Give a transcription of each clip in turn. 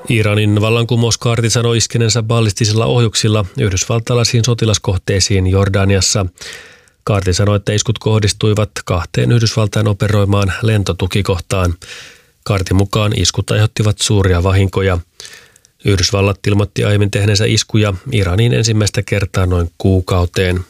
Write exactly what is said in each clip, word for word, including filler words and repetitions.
Iranin vallankumouskaarti sanoi iskeneensä ballistisilla ohjuksilla yhdysvaltalaisiin sotilaskohteisiin Jordaniassa. Kaarti sanoi, että iskut kohdistuivat kahteen Yhdysvaltain operoimaan lentotukikohtaan. Kaartin mukaan iskut aiheuttivat suuria vahinkoja. Yhdysvallat ilmoitti aiemmin tehneensä iskuja Iranin ensimmäistä kertaa noin kuukauteen.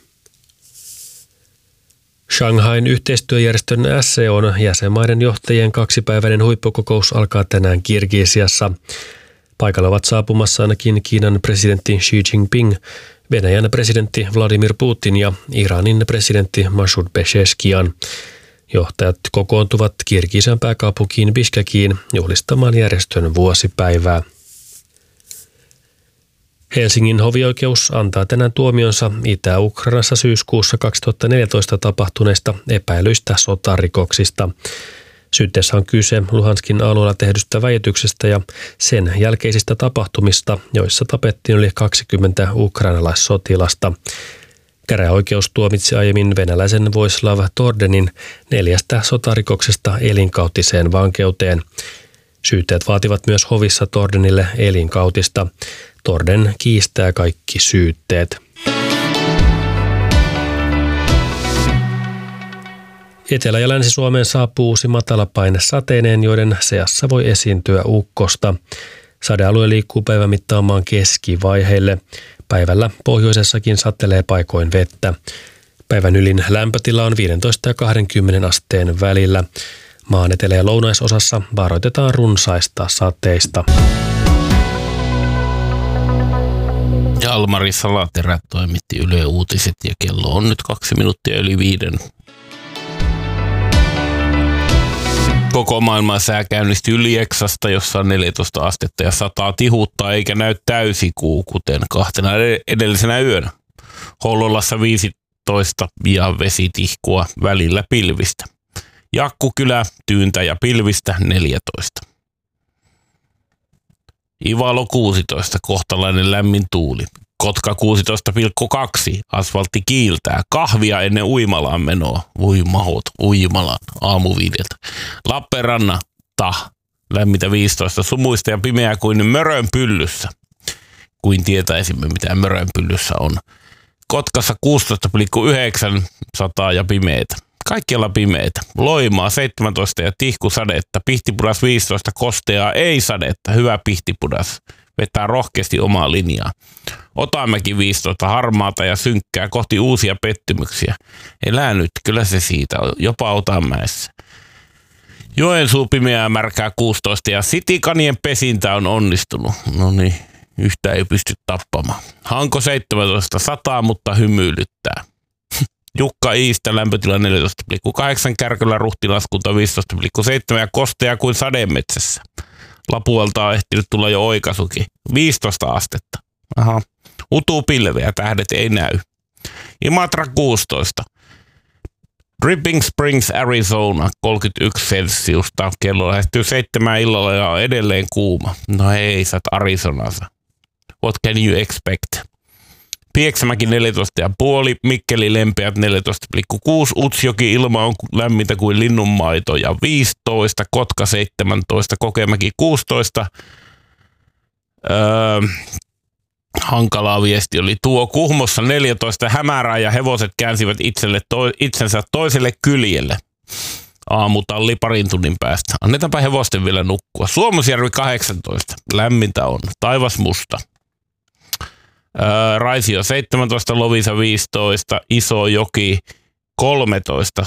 Shanghain yhteistyöjärjestön S C O:n jäsenmaiden johtajien kaksipäiväinen huippukokous alkaa tänään Kirgisiassa. Paikalla ovat saapumassa ainakin Kiinan presidentti Xi Jinping, Venäjän presidentti Vladimir Putin ja Iranin presidentti Masoud Pezeshkian. Johtajat kokoontuvat Kirgisian pääkaupunkiin Bishkekiin juhlistamaan järjestön vuosipäivää. Helsingin hovioikeus antaa tänään tuomionsa Itä-Ukrainassa syyskuussa kaksituhattaneljätoista tapahtuneista epäilyistä sotarikoksista. Syytteessä on kyse Luhanskin alueella tehdystä väityksestä ja sen jälkeisistä tapahtumista, joissa tapettiin yli kaksikymmentä ukrainalaissotilasta. Käräjäoikeus tuomitsi aiemmin venäläisen Voislav Tordenin neljästä sotarikoksesta elinkautiseen vankeuteen. Syytteet vaativat myös hovissa Tordenille elinkautista. Torden kiistää kaikki syytteet. Etelä- ja Länsi-Suomeen saapuu uusi matalapaine sateineen, joiden seassa voi esiintyä ukkosta. Sadealue liikkuu päivän mittaan maan keskivaiheille. Päivällä pohjoisessakin satelee paikoin vettä. Päivän ylin lämpötila on viisitoista ja kaksikymmentä asteen välillä. Maan etelä- ja lounaisosassa varoitetaan runsaista sateista. Jalmari Salaterä toimitti Yle Uutiset ja kello on nyt kaksi minuuttia yli viiden. Koko maailman sää käynnistyi Lieksasta, jossa on neljätoista astetta ja sataa tihuttaa eikä näy täysikuu, kuten kahtena edellisenä yönä. Hollolassa viisitoista ja vesitihkua välillä pilvistä. Jakkukylä, tyyntä ja pilvistä neljätoista. Ivalo kuusitoista, kohtalainen lämmin tuuli. Kotka kuusitoista pilkku kaksi, asfaltti kiiltää. Kahvia ennen uimalaan menoa. Voi mahot, uimalaan aamuviideltä. Lappeenrannata, lämmintä viisitoista, sumuista ja pimeää kuin mörönpyllyssä. Kuin tietäisimme, mitä mörönpyllyssä on. Kotkassa kuusitoista pilkku yhdeksän, sataa ja pimeitä. Kaikkialla pimeitä. Loimaa seitsemäntoista ja tihkusadetta. Pihtipudas viisitoista, kosteaa ei sadetta. Hyvä Pihtipudas. Vetää rohkeasti omaa linjaa. Otamäki viisitoista, harmaata ja synkkää kohti uusia pettymyksiä. Elää nyt, kyllä se siitä, jopa Otamäessä. Joensuu pimeää märkää kuusitoista ja Sitikanien pesintä on onnistunut. No niin, yhtä ei pysty tappamaan. Hanko seitsemäntoista, sataa, mutta hymyilyttää. Jukka Iistä lämpötila neljätoista pilkku kahdeksan, Kärkölä Ruhtinaskunta viisitoista pilkku seitsemän ja kostea kuin sademetsässä. Lapualta on ehtinyt tulla jo oikaisukin. viisitoista astetta. Aha. Utuu pilveä, tähdet ei näy. Imatra kuusitoista. Dripping Springs, Arizona, kolmekymmentäyksi celsiusta. Kello lähestyy seitsemän illalla ja on edelleen kuuma. No ei, sä oot Arizonassa. What can you expect? Pieksämäki neljätoista pilkku viisi, Mikkeli lempeät neljätoista pilkku kuusi, Utsjoki ilma on lämmintä kuin linnunmaito ja viisitoista, Kotka seitsemäntoista, Kokemäki kuusitoista. Öö, hankalaa viesti oli tuo. Kuhmossa neljätoista, hämärää ja hevoset käänsivät itselle to, itsensä toiselle kyljelle. Aamutalli parin tunnin päästä. Annetaanpa hevosten vielä nukkua. Suomusjärvi kahdeksantoista, lämmintä on, taivas musta. Öö, Raisio seitsemäntoista, Lovisa viisitoista, Isojoki kolmetoista.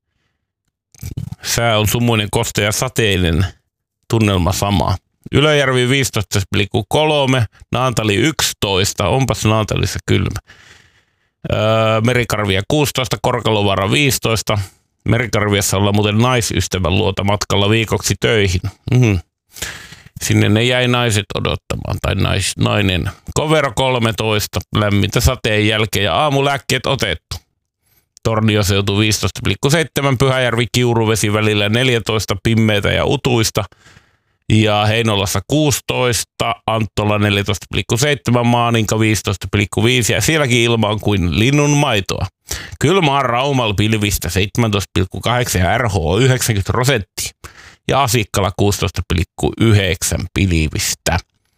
Sää on sumuinen, kostea ja sateinen, tunnelma sama. Ylöjärvi viisitoista pilkku kolme, Naantali yksitoista, onpas Naantalissa kylmä. Öö, Merikarvia kuusitoista, Korkalovaara viisitoista. Merikarviassa ollaan muuten naisystävän luota matkalla viikoksi töihin. Mm-hmm. Sinne ne jäi naiset odottamaan, tai nais, nainen. Kovero kolmetoista, lämmintä sateen jälkeen ja aamulääkkeet otettu. Tornioseutu viisitoista pilkku seitsemän, Pyhäjärvi Kiuruvesi välillä neljätoista, pimmeitä ja utuista. Ja Heinolassa kuusitoista, Anttola neljätoista pilkku seitsemän, Maaninka viisitoista pilkku viisi ja sielläkin ilma on kuin linnun maitoa. Kylmä on Raumalla pilvistä seitsemäntoista pilkku kahdeksan ja R H yhdeksänkymmentä prosenttia. Ja Asikkala kuusitoista pilkku yhdeksän pilvistä.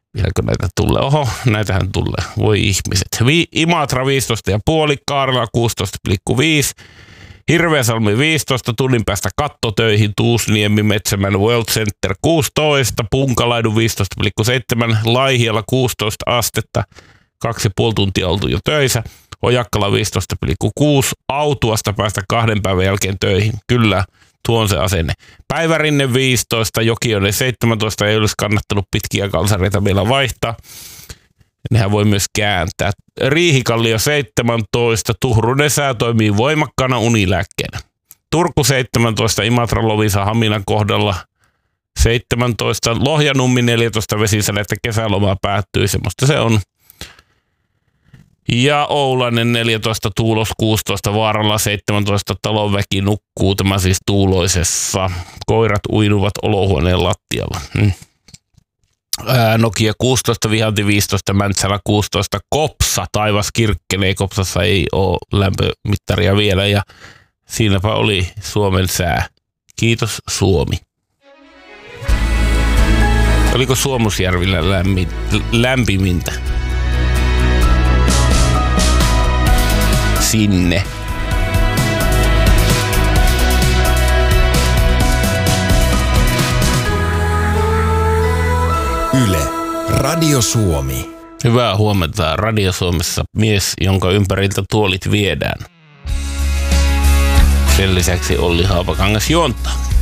Vieläkö näitä tulee? Oho, näitähän tulee. Voi ihmiset. Vi- Imatra viisitoista pilkku viisi, Kaarela kuusitoista pilkku viisi, Hirveäsalmi viisitoista, tunnin päästä kattotöihin, Tuusniemi, Metsämän World Center kuusitoista, Punkalaidun viisitoista pilkku seitsemän, Laihialla kuusitoista astetta, kaksi ja puoli tuntia oltu jo töissä, Ojakkala viisitoista pilkku kuusi, Autuasta päästä kahden päivän jälkeen töihin, kyllä. Tuo on se asenne. Päivärinne viisitoista, Jokioinen seitsemäntoista, ei olisi kannattanut pitkiä kalsareita vielä vaihtaa. Nehän voi myös kääntää. Riihikallio seitsemäntoista, Tuhrunen sää toimii voimakkaana unilääkkeenä. Turku seitsemäntoista, Imatra Lovisa Haminan kohdalla seitsemäntoista, Lohjanummi neljätoista, Vesisälettä kesäloma päättyy, semmoista se on. Ja Oulainen neljätoista, Tuulos kuusitoista, Vaaralla seitsemäntoista, talonväki nukkuu, tämä siis Tuuloisessa. Koirat uinuvat olohuoneen lattialla. Hmm. Ää, Nokia kuusitoista, Vihanti viisitoista, Mäntsälä kuusitoista, Kopsa, taivas kirkkenee, Kopsassa ei ole lämpömittaria vielä ja siinäpä oli Suomen sää. Kiitos Suomi. Oliko Suomusjärvillä lämmin, lämpimintä? Sinne. Yle, Radio Suomi. Hyvää huomenta. Radio Suomessa mies, jonka ympäriltä tuolit viedään. Sen lisäksi Olli Haapakangas juontaa.